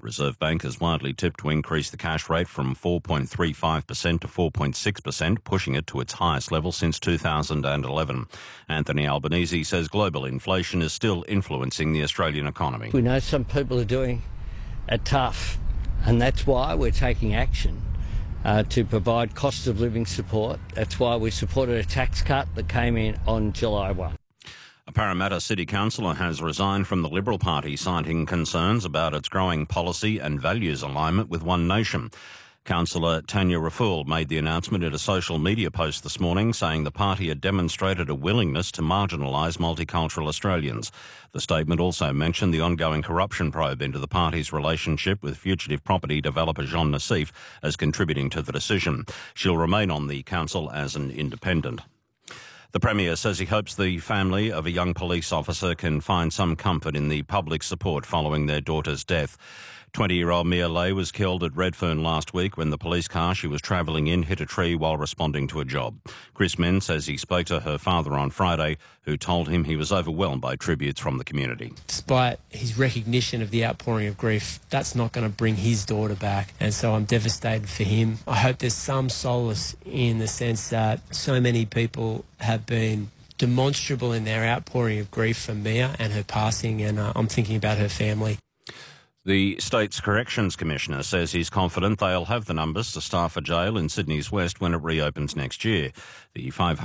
The Reserve Bank is widely tipped to increase the cash rate from 4.35% to 4.6%, pushing it to its highest level since 2011. Anthony Albanese says global inflation is still influencing the Australian economy. We know some people are doing it tough, and that's why we're taking action to provide cost of living support. That's why we supported a tax cut that came in on July 1. A Parramatta City Councillor has resigned from the Liberal Party, citing concerns about its growing policy and values alignment with One Nation. Councillor Tanya Raful made the announcement in a social media post this morning, saying the party had demonstrated a willingness to marginalise multicultural Australians. The statement also mentioned the ongoing corruption probe into the party's relationship with fugitive property developer Jean Nassif as contributing to the decision. She'll remain on the council as an independent. The Premier says he hopes the family of a young police officer can find some comfort in the public support following their daughter's death. 20-year-old Mia Lay was killed at Redfern last week when the police car she was travelling in hit a tree while responding to a job. Chris Menn says he spoke to her father on Friday, who told him he was overwhelmed by tributes from the community. Despite his recognition of the outpouring of grief, that's not going to bring his daughter back, and so I'm devastated for him. I hope there's some solace in the sense that so many people have been demonstrable in their outpouring of grief for Mia and her passing, and I'm thinking about her family. The state's Corrections Commissioner says he's confident they'll have the numbers to staff a jail in Sydney's West when it reopens next year. The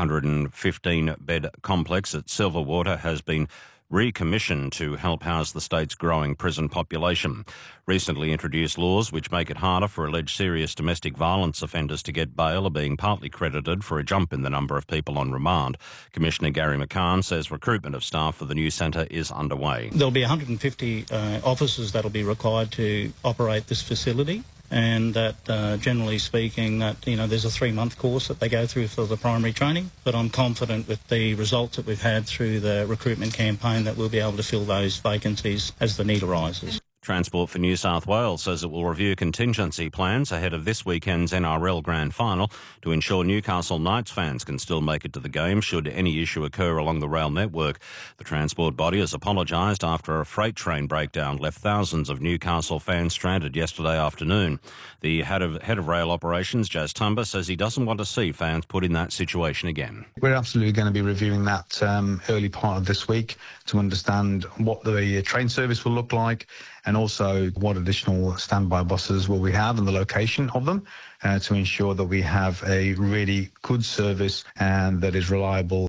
515-bed complex at Silverwater has been recommissioned to help house the state's growing prison population. Recently introduced laws which make it harder for alleged serious domestic violence offenders to get bail are being partly credited for a jump in the number of people on remand. Commissioner Gary McCann says recruitment of staff for the new centre is underway. There'll be 150 officers that'll be required to operate this facility, and that generally speaking that there's a 3-month course that they go through for the primary training, but I'm confident with the results that we've had through the recruitment campaign that we'll be able to fill those vacancies as the need arises. Transport for New South Wales says it will review contingency plans ahead of this weekend's NRL Grand Final to ensure Newcastle Knights fans can still make it to the game should any issue occur along the rail network. The transport body has apologised after a freight train breakdown left thousands of Newcastle fans stranded yesterday afternoon. The head of rail operations, Jazz Tumba, says he doesn't want to see fans put in that situation again. We're absolutely going to be reviewing that early part of this week to understand what the train service will look like, and also what additional standby buses will we have and the location of them to ensure that we have a really good service and that is reliable.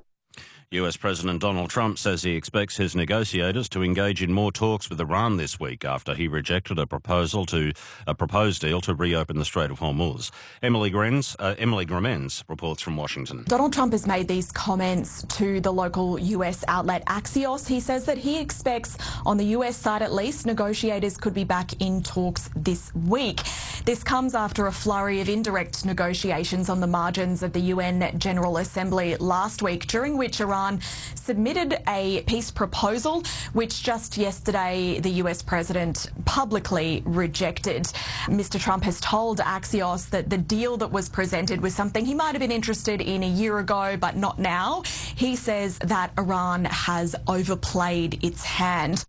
US President Donald Trump says he expects his negotiators to engage in more talks with Iran this week after he rejected a proposed deal to reopen the Strait of Hormuz. Emily Gremens reports from Washington. Donald Trump has made these comments to the local US outlet Axios. He says that he expects, on the US side at least, negotiators could be back in talks this week. This comes after a flurry of indirect negotiations on the margins of the UN General Assembly last week, during which Iran submitted a peace proposal, which just yesterday the US president publicly rejected. Mr. Trump has told Axios that the deal that was presented was something he might have been interested in a year ago, but not now. He says that Iran has overplayed its hand.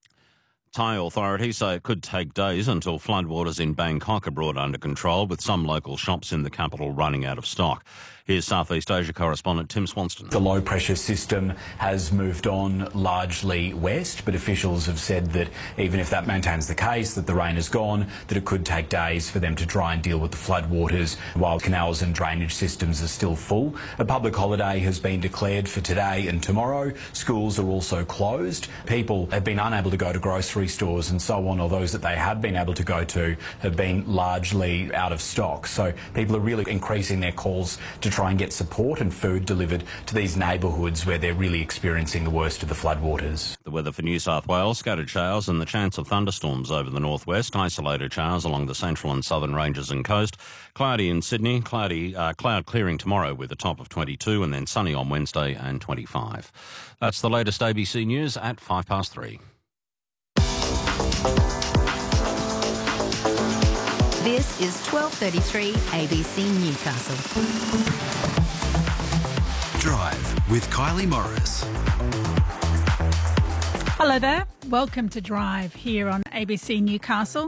Thai authorities say it could take days until floodwaters in Bangkok are brought under control, with some local shops in the capital running out of stock. Here's Southeast Asia correspondent Tim Swanston. The low-pressure system has moved on largely west, but officials have said that even if that maintains the case, that the rain is gone, that it could take days for them to try and deal with the floodwaters while canals and drainage systems are still full. A public holiday has been declared for today and tomorrow. Schools are also closed. People have been unable to go to grocery stores and so on, or those that they have been able to go to have been largely out of stock. So people are really increasing their calls to try and get support and food delivered to these neighbourhoods where they're really experiencing the worst of the floodwaters. The weather for New South Wales: scattered showers and the chance of thunderstorms over the northwest, isolated showers along the central and southern ranges and coast. Cloudy in Sydney, cloud clearing tomorrow with a top of 22, and then sunny on Wednesday and 25. That's the latest ABC News at 3:05. This is 12:33 ABC Newcastle. Drive with Kylie Morris. Hello there. Welcome to Drive here on ABC Newcastle.